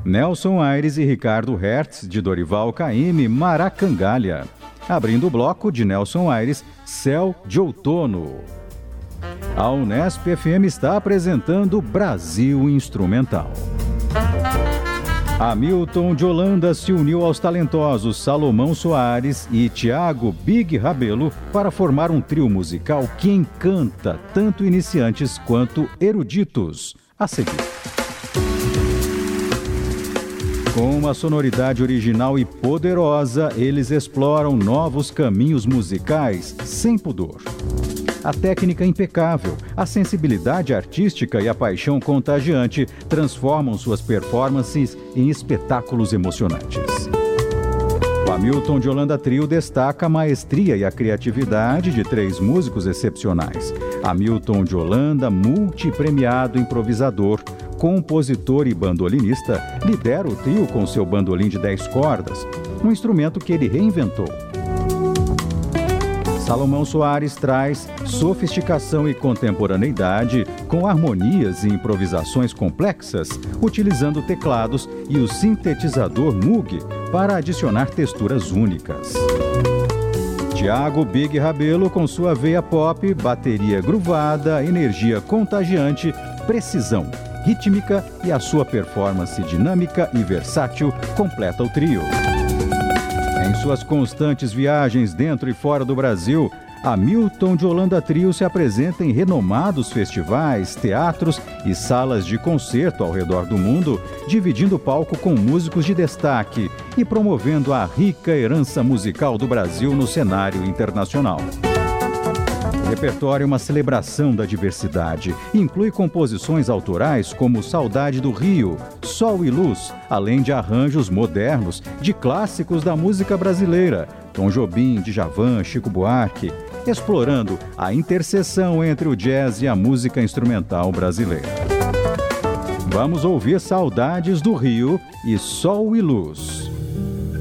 Nelson Aires e Ricardo Hertz, de Dorival Caymmi, Maracangalha. Abrindo o bloco de Nelson Aires, Céu de Outono. A Unesp FM está apresentando Brasil Instrumental. Hamilton de Holanda se uniu aos talentosos Salomão Soares e Thiago Big Rabelo para formar um trio musical que encanta tanto iniciantes quanto eruditos. A seguir. Com uma sonoridade original e poderosa, eles exploram novos caminhos musicais sem pudor. A técnica impecável, a sensibilidade artística e a paixão contagiante transformam suas performances em espetáculos emocionantes. O Hamilton de Holanda Trio destaca a maestria e a criatividade de 3 músicos excepcionais. Hamilton de Holanda, multipremiado improvisador, compositor e bandolinista, lidera o trio com seu bandolim de 10 cordas, um instrumento que ele reinventou. Salomão Soares traz sofisticação e contemporaneidade com harmonias e improvisações complexas, utilizando teclados e o sintetizador Moog para adicionar texturas únicas. Thiago Big Rabelo com sua veia pop, bateria groovada, energia contagiante, precisão rítmica e a sua performance dinâmica e versátil completa o trio. Em suas constantes viagens dentro e fora do Brasil, Hamilton de Holanda Trio se apresenta em renomados festivais, teatros e salas de concerto ao redor do mundo, dividindo o palco com músicos de destaque e promovendo a rica herança musical do Brasil no cenário internacional. O repertório é uma celebração da diversidade. Inclui composições autorais como Saudade do Rio, Sol e Luz, além de arranjos modernos de clássicos da música brasileira, Tom Jobim, Djavan, Chico Buarque, explorando a interseção entre o jazz e a música instrumental brasileira. Vamos ouvir Saudades do Rio e Sol e Luz.